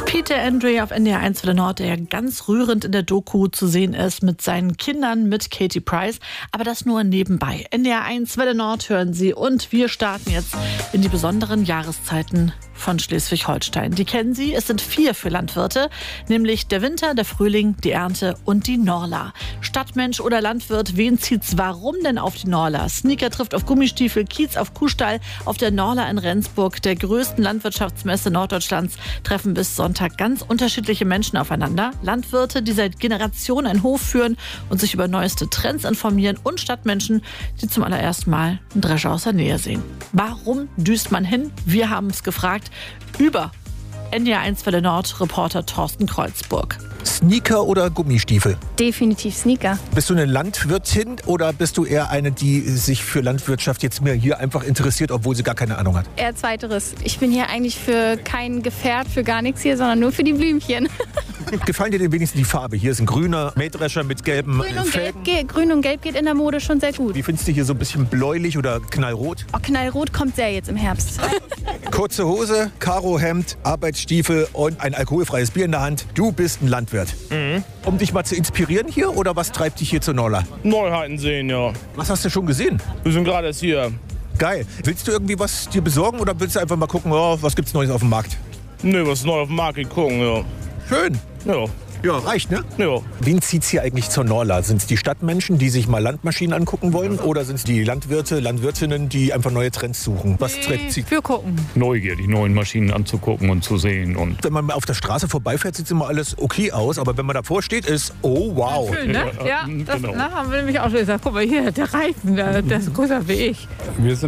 Peter Andre auf NDR 1 Welle Nord, der ja ganz rührend in der Doku zu sehen ist mit seinen Kindern, mit Katie Price. Aber das nur nebenbei. NDR 1 Welle Nord hören Sie. Und wir starten jetzt in die besonderen Jahreszeiten von Schleswig-Holstein. Die kennen Sie, es sind 4 für Landwirte, nämlich der Winter, der Frühling, die Ernte und die Norla. Stadtmensch oder Landwirt, wen zieht's warum denn auf die Norla? Sneaker trifft auf Gummistiefel, Kiez auf Kuhstall. Auf der Norla in Rendsburg, der größten Landwirtschaftsmesse Norddeutschlands, treffen bis Sonntag ganz unterschiedliche Menschen aufeinander. Landwirte, die seit Generationen einen Hof führen und sich über neueste Trends informieren, und Stadtmenschen, die zum allerersten Mal einen Drescher aus der Nähe sehen. Warum düst man hin? Wir haben es gefragt über NDR 1 Welle Nord Reporter Thorsten Kreuzburg. Sneaker oder Gummistiefel? Definitiv Sneaker. Bist du eine Landwirtin oder bist du eher eine, die sich für Landwirtschaft jetzt mehr hier einfach interessiert, obwohl sie gar keine Ahnung hat? Eher zweiteres. Ich bin hier eigentlich für kein Gefährt, für gar nichts hier, sondern nur für die Blümchen. Gefallen dir denn wenigstens die Farbe? Hier ist ein grüner Mähdrescher mit gelben Felgen. Grün und Gelb geht in der Mode schon sehr gut. Wie findest du hier so ein bisschen bläulich oder knallrot? Oh, knallrot kommt sehr jetzt im Herbst. Kurze Hose, Karohemd, Arbeitsstiefel und ein alkoholfreies Bier in der Hand. Du bist ein Landwirt. Um dich mal zu inspirieren hier, oder was treibt dich hier zur Norla? Neuheiten sehen, ja. Was hast du schon gesehen? Wir sind gerade erst hier. Geil. Willst du irgendwie was dir besorgen oder willst du einfach mal gucken, oh, was gibt's Neues auf dem Markt? Ne, was ist neu auf dem Markt gucken, ja. Schön. Ja. Ja, reicht, ne? Ja. Wen zieht's hier eigentlich zur Norla? Sind es die Stadtmenschen, die sich mal Landmaschinen angucken wollen? Oder sind es die Landwirte, Landwirtinnen, die einfach neue Trends suchen? Was zieht? Wir gucken. Neugier, die neuen Maschinen anzugucken und zu sehen. Und Wenn man auf der Straße vorbeifährt, sieht immer alles okay aus. Aber wenn man davor steht, ist, oh wow. Schön, ne? Ja, das genau. haben wir nämlich auch schon gesagt. Guck mal hier, der Reifen, der ist größer wie ich. Wir sind